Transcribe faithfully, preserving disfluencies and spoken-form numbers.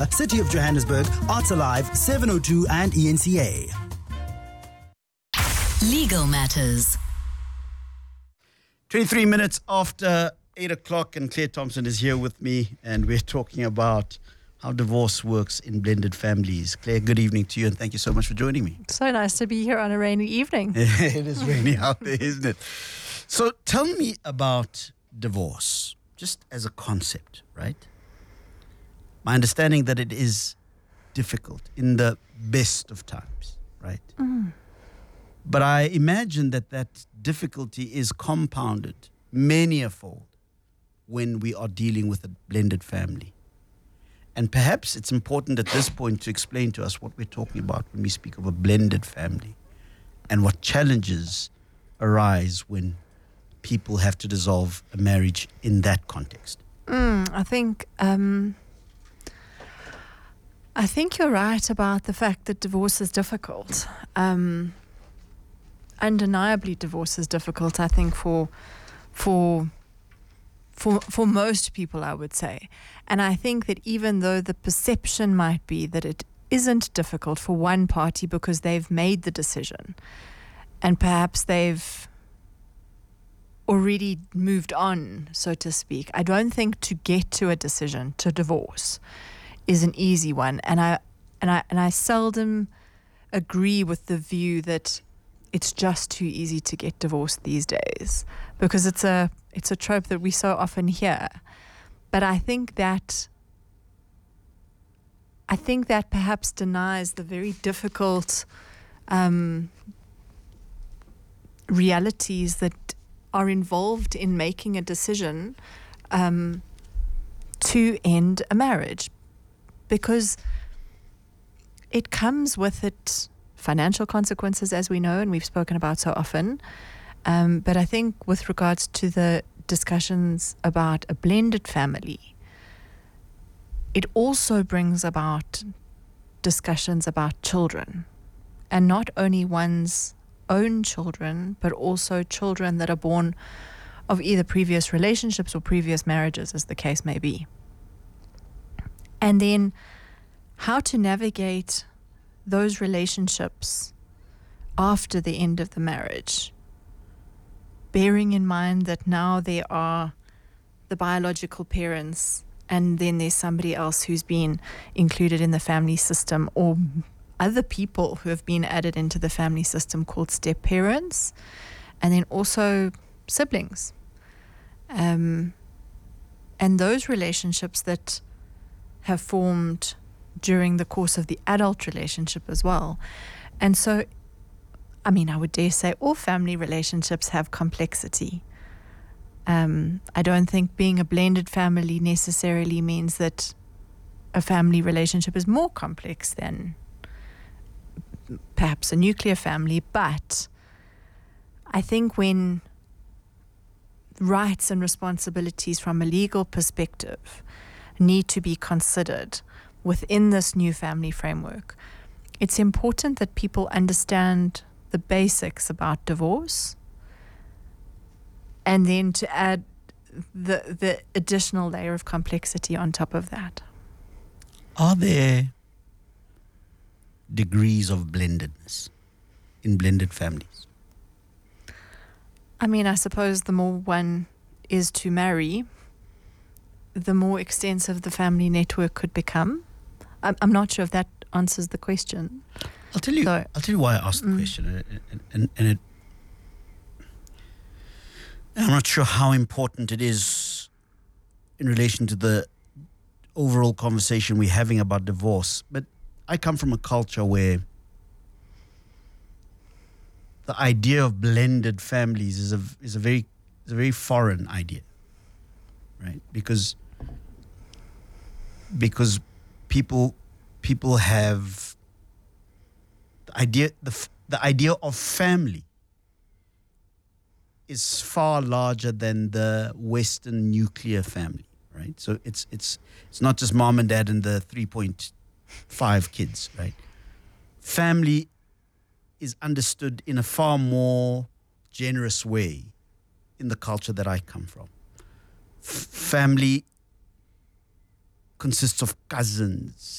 City of Johannesburg, Arts Alive, seven oh two and E N C A. Legal Matters. twenty-three minutes after eight o'clock, and Claire Thompson is here with me, and we're talking about how divorce works in blended families. Claire, good evening to you, and thank you so much for joining me. So nice to be here on a rainy evening. It is rainy out there, isn't it? So tell me about divorce, just as a concept, right? My understanding that it is difficult in the best of times, right? Mm. But I imagine that that difficulty is compounded many a fold when we are dealing with a blended family. And perhaps it's important at this point to explain to us what we're talking about when we speak of a blended family and what challenges arise when people have to dissolve a marriage in that context. Mm, I think um, I think you're right about the fact that divorce is difficult. Um, undeniably, divorce is difficult. I think for for for for most people, I would say. And I think that even though the perception might be that it isn't difficult for one party because they've made the decision and perhaps they've already moved on, so to speak, I don't think to get to a decision to divorce is an easy one. And I and I and I seldom agree with the view that it's just too easy to get divorced these days, because it's a it's a trope that we so often hear. But I think that I think that perhaps denies the very difficult um, realities that are involved in making a decision um, to end a marriage, because it comes with it financial consequences, as we know, and we've spoken about so often. Um, but I think with regards to the discussions about a blended family, it also brings about discussions about children, and not only one's own children, but also children that are born of either previous relationships or previous marriages, as the case may be. And then how to navigate those relationships after the end of the marriage, bearing in mind that now there are the biological parents and then there's somebody else who's been included in the family system, or other people who have been added into the family system called step parents, and then also siblings. Um, and those relationships that have formed during the course of the adult relationship as well. And so, I mean, I would dare say all family relationships have complexity. Um, I don't think being a blended family necessarily means that a family relationship is more complex than perhaps a nuclear family, but I think when rights and responsibilities from a legal perspective need to be considered within this new family framework, it's important that people understand the basics about divorce, and then to add the the additional layer of complexity on top of that. Are there degrees of blendedness in blended families? I mean, I suppose the more one is to marry, the more extensive the family network could become. I'm, I'm not sure if that answers the question. I'll tell you. So, I'll tell you why I asked the mm. question, and, and, and, and it. I'm not sure how important it is in relation to the overall conversation we're having about divorce, but I come from a culture where the idea of blended families is a is a very is a very foreign idea, right? Because because people people have the idea the f- the idea of family is far larger than the Western nuclear family, right? So it's it's it's not just mom and dad and the three point five kids, right? Family is understood in a far more generous way in the culture that I come from. F- family consists of cousins,